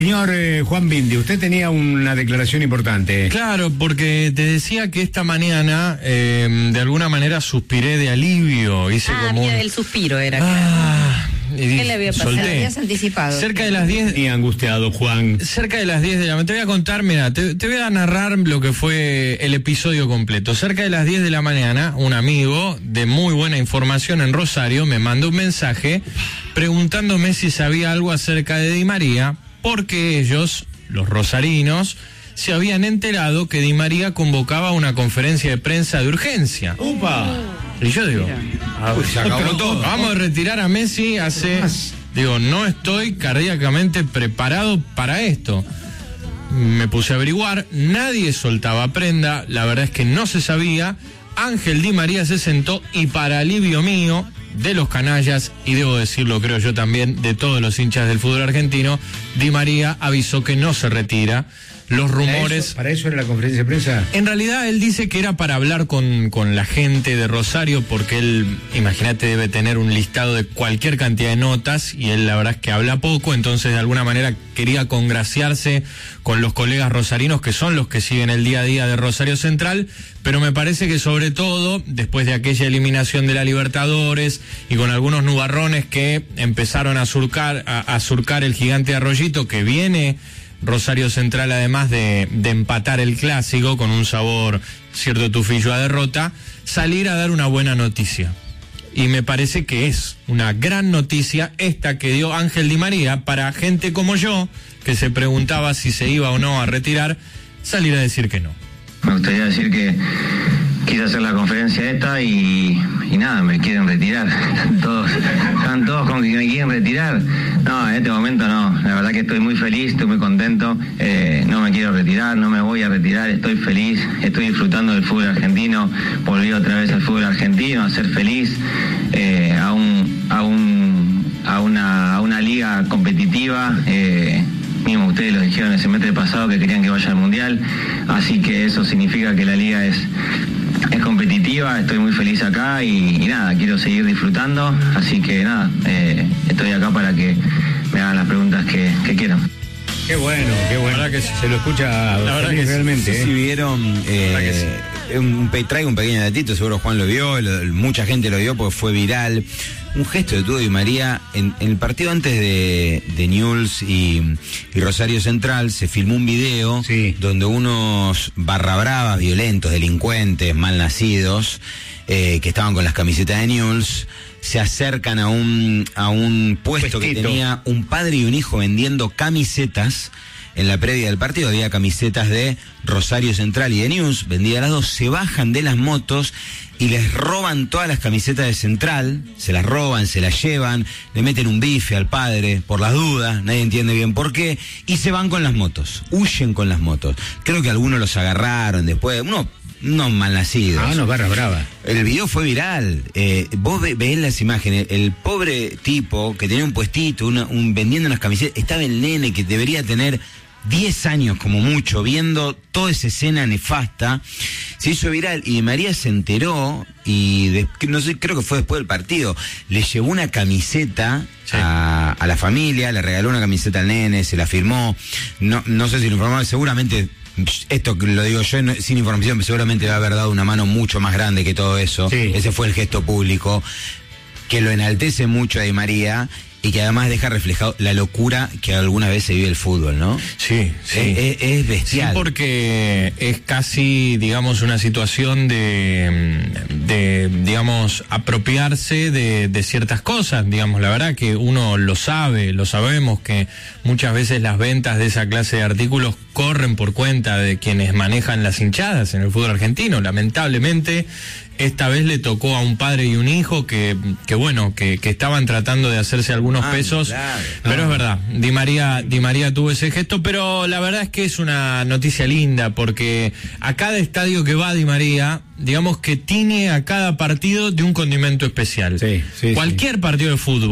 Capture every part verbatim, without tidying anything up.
Señor eh, Juan Bindi, usted tenía una declaración importante. Claro, porque te decía que esta mañana, eh, de alguna manera, suspiré de alivio. Hice ah, como mira, un... el suspiro era. Ah, ¿Qué le había pasado? solté. Lo habías anticipado. Cerca de las diez... Y angustiado, Juan. Cerca de las diez de la mañana. Te voy a contar, mira, te, te voy a narrar lo que fue el episodio completo. Cerca de las diez de la mañana, un amigo de muy buena información en Rosario me mandó un mensaje preguntándome si sabía algo acerca de Di María, porque ellos, los rosarinos, se habían enterado que Di María convocaba una conferencia de prensa de urgencia. ¡Upa! Y yo digo, a ver, Uy, se acabó todo. vamos a retirar a Messi hace... Digo, no estoy cardíacamente preparado para esto. Me puse a averiguar, nadie soltaba prenda, la verdad es que no se sabía. Ángel Di María se sentó y, para alivio mío, de los canallas, y debo decirlo, creo yo también, de todos los hinchas del fútbol argentino, Di María avisó que no se retira. Los rumores... ¿Para eso, para eso era la conferencia de prensa? En realidad él dice que era para hablar con, con la gente de Rosario, porque él, imagínate, debe tener un listado de cualquier cantidad de notas, y él la verdad es que habla poco, entonces de alguna manera quería congraciarse con los colegas rosarinos, que son los que siguen el día a día de Rosario Central, pero me parece que sobre todo, después de aquella eliminación de la Libertadores, y con algunos nubarrones que empezaron a surcar, a, a surcar el gigante Arroyito, que viene... Rosario Central, además de, de empatar el clásico con un sabor cierto tufillo a derrota, salir a dar una buena noticia. Y me parece que es una gran noticia esta que dio Ángel Di María para gente como yo, que se preguntaba si se iba o no a retirar, salir a decir que no. Me gustaría decir que quise hacer la conferencia esta y, y nada, me quieren retirar. Todos, están todos con que me quieren retirar. No, en este momento no. La verdad que estoy muy feliz, estoy muy contento. Eh, no me quiero retirar, no me voy a retirar. Estoy feliz, estoy disfrutando del fútbol argentino. Volví otra vez al fútbol argentino, a ser feliz, eh, a un, a un, a una, a una liga competitiva. Eh, Mismo ustedes lo dijeron el semestre pasado que querían que vaya al Mundial, así que eso significa que la liga es, es competitiva, estoy muy feliz acá y, y nada, quiero seguir disfrutando, así que nada, eh, estoy acá para que me hagan las preguntas que, que quieran. Qué bueno, qué bueno. La verdad que sí. Se lo escucha La verdad que realmente. Sí, ¿eh? si vieron, eh, sí. un, un, traigo un pequeño datito, seguro Juan lo vio, lo, mucha gente lo vio porque fue viral. Un gesto que tuvo Di María en, en el partido antes de, de Newell's y, y Rosario Central. Se filmó un video sí. donde unos barra bravas, violentos, delincuentes, malnacidos, eh, que estaban con las camisetas de Newell's, se acercan a un, a un puesto Puestito. que tenía un padre y un hijo vendiendo camisetas. En la previa del partido había camisetas de Rosario Central y de Newell's, vendían las dos, se bajan de las motos y les roban todas las camisetas de Central, se las roban, se las llevan, le meten un bife al padre por las dudas, nadie entiende bien por qué, y se van con las motos, huyen con las motos. Creo que algunos los agarraron después, uno... unos malnacidos. Ah, no, barra brava. El video fue viral. Eh, vos ve, veés las imágenes. El pobre tipo que tenía un puestito, una, un, vendiendo unas camisetas, estaba el nene que debería tener diez años como mucho, viendo toda esa escena nefasta. Se hizo viral y María se enteró y de, no sé, creo que fue después del partido. Le llevó una camiseta sí. a, a la familia, le regaló una camiseta al nene, se la firmó. No, no sé si lo informaron, seguramente. Esto lo digo yo no, sin información, pero seguramente va a haber dado una mano mucho más grande que todo eso. Sí. Ese fue el gesto público que lo enaltece mucho a Di María y que además deja reflejado la locura que alguna vez se vive el fútbol, ¿no? Sí, sí. Es, es bestial. Sí, porque es casi, digamos, una situación de, de digamos, apropiarse de, de ciertas cosas. Digamos, la verdad que uno lo sabe, lo sabemos, que muchas veces las ventas de esa clase de artículos corren por cuenta de quienes manejan las hinchadas en el fútbol argentino. Lamentablemente, esta vez le tocó a un padre y un hijo que, que bueno, que, que estaban tratando de hacerse algunos ah, pesos, claro, pero no. Es verdad, Di María, Di María tuvo ese gesto, pero la verdad es que es una noticia linda, porque a cada estadio que va Di María, digamos que tiene a cada partido de un condimento especial. Sí, sí, Cualquier sí. partido de fútbol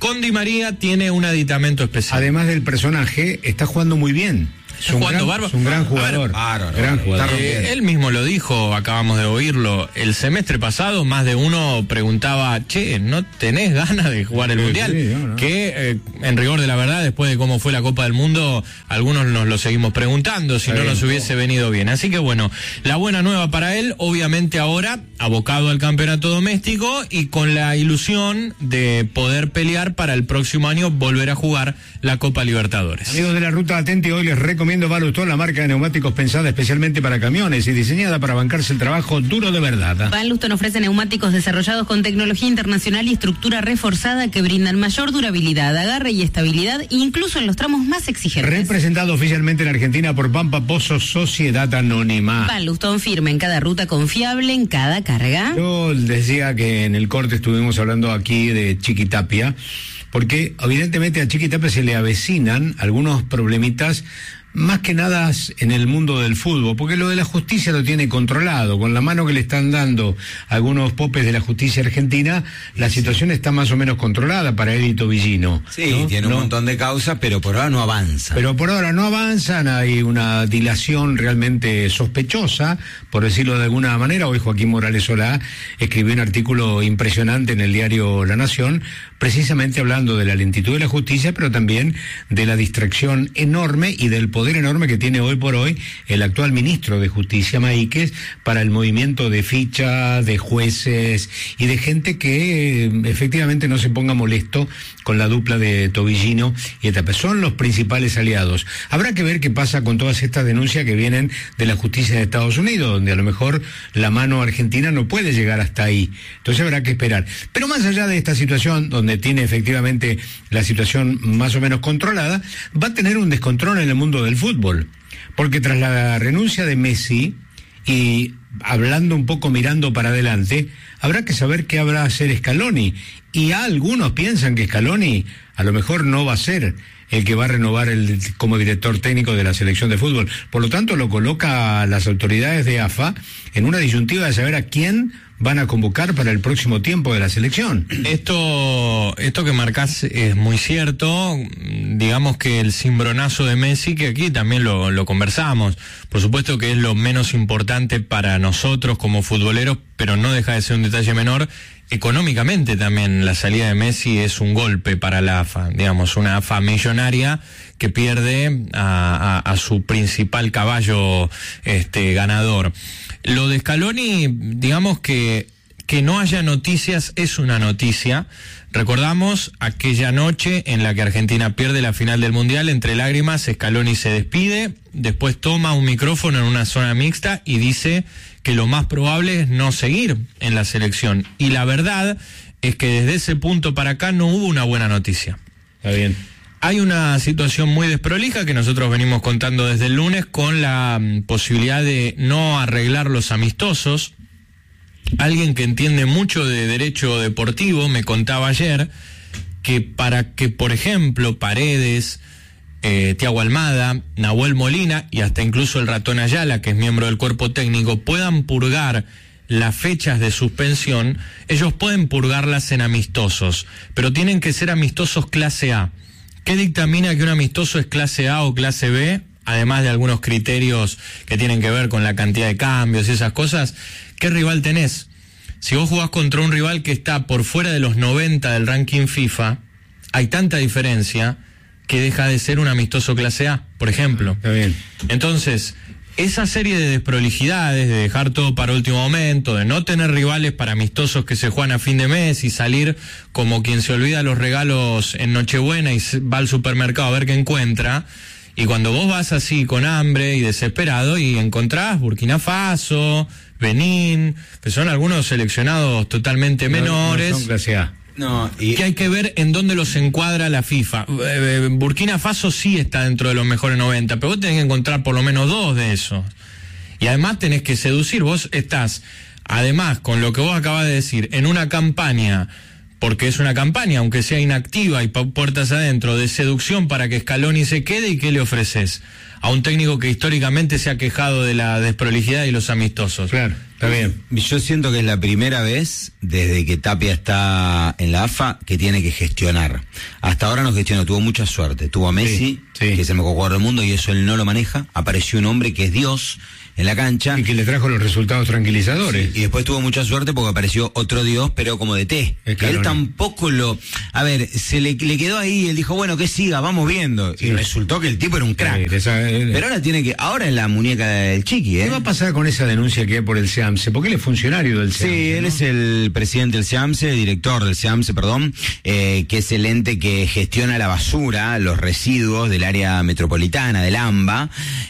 con Di María tiene un aditamento especial. Además del personaje, está jugando muy bien. Es un, gran, es un gran jugador. Bárbaro, gran jugador. Eh, él mismo lo dijo, acabamos de oírlo. El semestre pasado, más de uno preguntaba, che, ¿no tenés ganas de jugar el sí, Mundial? Sí, no, no. Que, eh, en rigor de la verdad, después de cómo fue la Copa del Mundo, algunos nos lo seguimos preguntando si Está no bien, nos hubiese no. venido bien. Así que bueno, la buena nueva para él, obviamente ahora, abocado al campeonato doméstico y con la ilusión de poder pelear para el próximo año volver a jugar la Copa Libertadores. Amigos de la Ruta Atenti, hoy les recomiendo Valustol, la marca de neumáticos pensada especialmente para camiones y diseñada para bancarse el trabajo duro de verdad. Valustol ofrece neumáticos desarrollados con tecnología internacional y estructura reforzada que brindan mayor durabilidad, agarre y estabilidad, incluso en los tramos más exigentes. Representado oficialmente en Argentina por Pampa Pozo Sociedad Anónima. Valustol firme en cada ruta, confiable en cada carga. Yo decía que en el corte estuvimos hablando aquí de Chiquitapia, porque evidentemente a Chiquitapia se le avecinan algunos problemitas, más que nada en el mundo del fútbol, porque lo de la justicia lo tiene controlado, con la mano que le están dando algunos popes de la justicia argentina, la situación está más o menos controlada para él y Tobillino. Sí, ¿no? tiene un ¿no? montón de causas, pero por ahora no avanza. Pero por ahora no avanzan, hay una dilación realmente sospechosa, por decirlo de alguna manera. Hoy Joaquín Morales Solá escribió un artículo impresionante en el diario La Nación, precisamente hablando de la lentitud de la justicia, pero también de la distracción enorme y del poder enorme que tiene hoy por hoy el actual ministro de Justicia, Maíquez, para el movimiento de ficha, de jueces y de gente que eh, efectivamente no se ponga molesto con la dupla de Tobillino y Etapa. Son los principales aliados. Habrá que ver qué pasa con todas estas denuncias que vienen de la justicia de Estados Unidos, donde a lo mejor la mano argentina no puede llegar hasta ahí. Entonces habrá que esperar. Pero más allá de esta situación, donde tiene efectivamente la situación más o menos controlada, va a tener un descontrol en el mundo del fútbol, porque tras la renuncia de Messi y hablando un poco mirando para adelante, habrá que saber qué habrá hacer Scaloni, y algunos piensan que Scaloni a lo mejor no va a ser el que va a renovar el, como director técnico de la selección de fútbol. Por lo tanto, lo coloca a las autoridades de A F A en una disyuntiva de saber a quién van a convocar para el próximo tiempo de la selección. Esto, esto que marcás es muy cierto. Digamos que el cimbronazo de Messi, que aquí también lo, lo conversamos, por supuesto que es lo menos importante para nosotros como futboleros, pero no deja de ser un detalle menor. Económicamente también la salida de Messi es un golpe para la A F A, digamos, una A F A millonaria que pierde a, a, a su principal caballo este ganador. Lo de Scaloni, digamos que que no haya noticias es una noticia. Recordamos aquella noche en la que Argentina pierde la final del Mundial, entre lágrimas, Scaloni se despide, después toma un micrófono en una zona mixta y dice que lo más probable es no seguir en la selección. Y la verdad es que desde ese punto para acá no hubo una buena noticia. Está bien. Hay una situación muy desprolija que nosotros venimos contando desde el lunes con la um, posibilidad de no arreglar los amistosos. Alguien que entiende mucho de derecho deportivo me contaba ayer que para que, por ejemplo, Paredes, eh, Thiago Almada, Nahuel Molina y hasta incluso el Ratón Ayala, que es miembro del cuerpo técnico, puedan purgar las fechas de suspensión, ellos pueden purgarlas en amistosos, pero tienen que ser amistosos clase A. ¿Qué dictamina que un amistoso es clase A o clase B? Además de algunos criterios que tienen que ver con la cantidad de cambios y esas cosas. ¿Qué rival tenés? Si vos jugás contra un rival que está por fuera de los noventa del ranking FIFA, hay tanta diferencia que deja de ser un amistoso clase A, por ejemplo. Está bien. Entonces, esa serie de desprolijidades, de dejar todo para último momento, de no tener rivales para amistosos que se juegan a fin de mes y salir como quien se olvida los regalos en Nochebuena y va al supermercado a ver qué encuentra, y cuando vos vas así con hambre y desesperado y encontrás Burkina Faso, Benín, que son algunos seleccionados totalmente menores, No, no son clase A. No, y... que hay que ver en dónde los encuadra la FIFA. Eh, Burkina Faso sí está dentro de los mejores noventa, pero vos tenés que encontrar por lo menos dos de esos. Y además tenés que seducir. Vos estás, además, con lo que vos acabas de decir, en una campaña, porque es una campaña, aunque sea inactiva y puertas adentro, de seducción para que Scaloni se quede. ¿Y qué le ofreces? A un técnico que históricamente se ha quejado de la desprolijidad y los amistosos. Claro. Está bien. Yo siento que es la primera vez desde que Tapia está en la A F A que tiene que gestionar. Hasta ahora no gestionó, tuvo mucha suerte. Tuvo a Messi, sí, sí. que es el mejor jugador del mundo, y eso él no lo maneja. Apareció un hombre que es Dios en la cancha. Y que le trajo los resultados tranquilizadores. Sí, y después tuvo mucha suerte porque apareció otro Dios, pero como de té. Él tampoco lo... A ver, se le, le quedó ahí, él dijo, bueno, que siga, vamos viendo. Sí. Y resultó que el tipo era un crack. Sí, esa, eh, pero ahora tiene que... Ahora es la muñeca del Chiqui, ¿eh? ¿Qué va a pasar con esa denuncia que hay por el SEAMSE? Porque él es funcionario del SEAMSE. Sí, él ¿no? es el presidente del SEAMSE, director del SEAMSE, perdón, eh, que es el ente que gestiona la basura, los residuos del área metropolitana, del AMBA.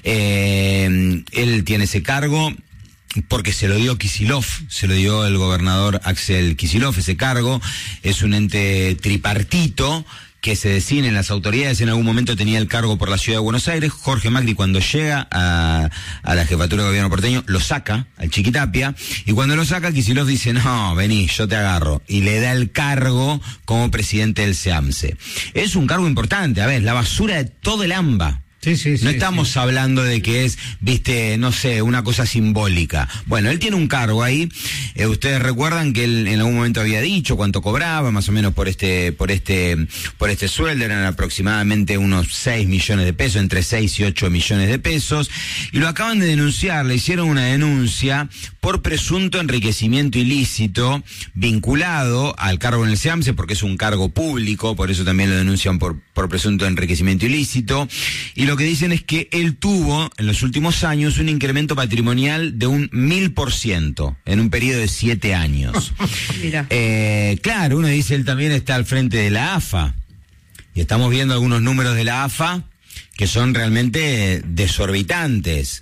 Eh, él tiene ese cargo porque se lo dio Kicillof, se lo dio el gobernador Axel Kicillof, ese cargo. Es un ente tripartito que se designa en las autoridades. En algún momento tenía el cargo por la ciudad de Buenos Aires. Jorge Macri, cuando llega a, a la jefatura de gobierno porteño, lo saca al Chiqui Tapia, y cuando lo saca, Kicillof dice, no, vení, yo te agarro, y le da el cargo como presidente del SEAMSE. Es un cargo importante, a ver, la basura de todo el AMBA. Sí, sí, sí, no estamos sí. hablando de que es, viste, no sé, una cosa simbólica. Bueno, él tiene un cargo ahí. Eh, ustedes recuerdan que él en algún momento había dicho cuánto cobraba, más o menos por este, por este, por este sueldo. Eran aproximadamente unos seis millones de pesos, entre seis y ocho millones de pesos. Y lo acaban de denunciar, le hicieron una denuncia por presunto enriquecimiento ilícito vinculado al cargo en el SEAMSE, porque es un cargo público, por eso también lo denuncian por, por presunto enriquecimiento ilícito. Y lo que dicen es que él tuvo en los últimos años un incremento patrimonial de un mil por ciento en un periodo de siete años. Mira. Eh, claro, uno dice, él también está al frente de la A F A. Y estamos viendo algunos números de la A F A que son realmente desorbitantes.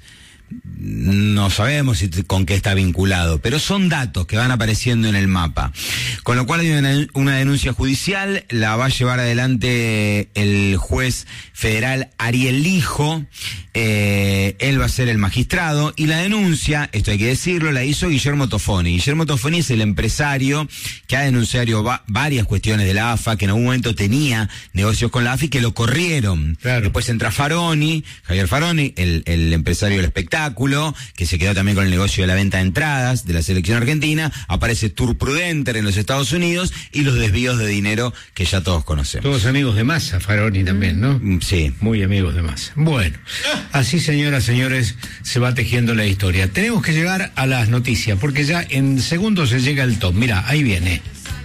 No sabemos si, con qué está vinculado, pero son datos que van apareciendo en el mapa. Con lo cual hay una, una denuncia judicial, la va a llevar adelante el juez federal Ariel Lijo, eh, él va a ser el magistrado, y la denuncia, esto hay que decirlo, la hizo Guillermo Tofoni. Guillermo Tofoni es el empresario que ha denunciado va, varias cuestiones de la A F A, que en algún momento tenía negocios con la A F A y que lo corrieron. Claro. Después entra Faroni, Javier Faroni, el, el empresario del espectáculo, que se quedó también con el negocio de la venta de entradas de la selección argentina. Aparece Tour Prudenter en los Estados Unidos y los desvíos de dinero que ya todos conocemos. Todos amigos de Massa, Faroni también, ¿no? Sí. Muy amigos de Massa. Bueno, así, señoras, señores, se va tejiendo la historia. Tenemos que llegar a las noticias, porque ya en segundos se llega el top. Mira, ahí viene.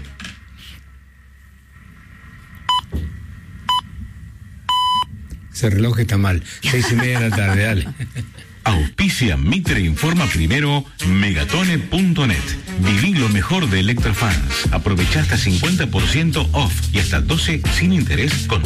Ese reloj está mal. Seis y media de la tarde, dale. Auspicia Mitre Informa Primero, Megatone punto net. Viví lo mejor de Electrofans. Aprovecha hasta cincuenta por ciento off y hasta doce sin interés con